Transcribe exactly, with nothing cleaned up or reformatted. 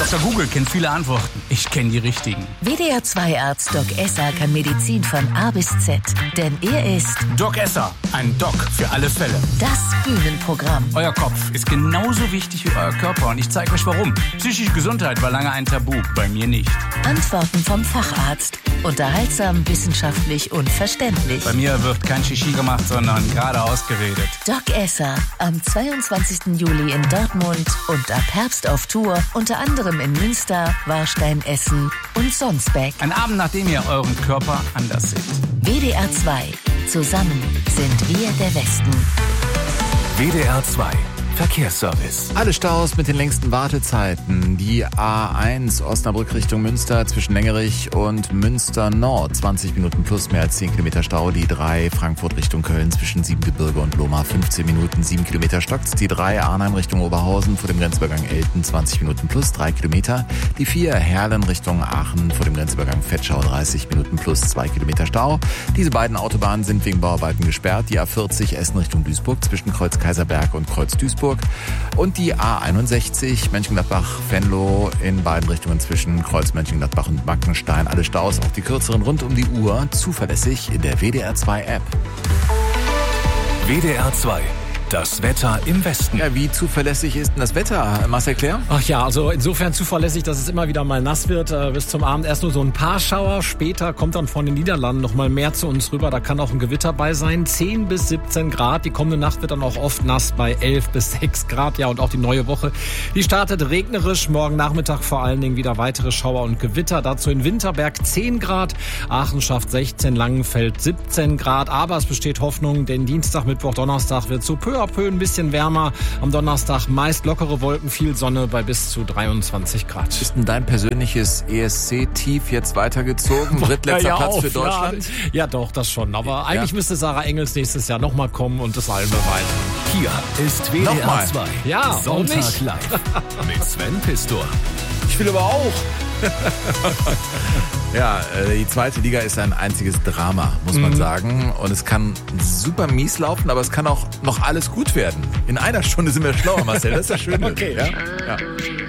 Doktor Google kennt viele Antworten. Ich kenne die richtigen. W D R zwei Arzt Doc Esser kann Medizin von A bis Z. Denn er ist Doc Esser, ein Doc für alle Fälle. das Bühnenprogramm. Euer Kopf ist genauso wichtig wie euer Körper und ich zeige euch warum. Psychische Gesundheit war lange ein Tabu, bei mir nicht. Antworten vom Facharzt. Unterhaltsam, wissenschaftlich und verständlich. Bei mir wird kein Shishi gemacht, sondern geradeaus geredet. Doc Esser am zweiundzwanzigsten Juli in Dortmund und ab Herbst auf Tour, unter anderem in Münster, Warstein, Essen und Sonsbeck. Ein Abend, nachdem ihr euren Körper anders seht. W D R zwei. Zusammen sind wir der Westen. W D R zwei Verkehrsservice. Alle Staus mit den längsten Wartezeiten. Die A eins Osnabrück Richtung Münster zwischen Lengerich und Münster Nord. zwanzig Minuten plus, mehr als zehn Kilometer Stau. Die drei Frankfurt Richtung Köln zwischen Siebengebirge und Lohmar fünfzehn Minuten, sieben Kilometer stockt's. Die drei Arnheim Richtung Oberhausen vor dem Grenzübergang Elten zwanzig Minuten plus, drei Kilometer. Die vier Herlen Richtung Aachen vor dem Grenzübergang Vetschau dreißig Minuten plus, zwei Kilometer Stau. Diese beiden Autobahnen sind wegen Bauarbeiten gesperrt. Die A vierzig Essen Richtung Duisburg zwischen Kreuz Kaiserberg und Kreuz Duisburg. Und die A einundsechzig Mönchengladbach-Venlo in beiden Richtungen zwischen Kreuz Mönchengladbach und Mackenstein. Alle Staus, auch die kürzeren rund um die Uhr, zuverlässig in der W D R zwei App. W D R zwei. Das Wetter im Westen. Ja, wie zuverlässig ist denn das Wetter, Marcel Claire? Ach ja, also insofern zuverlässig, dass es immer wieder mal nass wird. Äh, bis zum Abend erst nur so ein paar Schauer. Später kommt dann von den Niederlanden noch mal mehr zu uns rüber. Da kann auch ein Gewitter bei sein. zehn bis siebzehn Grad. Die kommende Nacht wird dann auch oft nass bei elf bis sechs Grad. Ja, und auch die neue Woche, die startet regnerisch. Morgen Nachmittag vor allen Dingen wieder weitere Schauer und Gewitter. Dazu in Winterberg zehn Grad. Aachen schafft sechzehn, Langenfeld siebzehn Grad. Aber es besteht Hoffnung, denn Dienstag, Mittwoch, Donnerstag wird so peu à peu ein bisschen wärmer. Am Donnerstag meist lockere Wolken, viel Sonne bei bis zu dreiundzwanzig Grad. Ist denn dein persönliches E S C-Tief jetzt weitergezogen? Drittletzter ja, Platz auf, für Deutschland? Ja, ja, doch, das schon. Aber Ja. eigentlich müsste Sarah Engels nächstes Jahr nochmal kommen und das allen beweisen. Hier ist W D R Nochmal. zwei. Ja, warum Sonntag nicht? live. Mit Sven Pistor. Ich will aber auch. Ja, äh, die zweite Liga ist ein einziges Drama, muss man sagen. Und es kann super mies laufen, aber es kann auch noch alles gut werden. In einer Stunde sind wir schlauer, Marcel. Das ist das Schöne. Okay. Ja? Ja.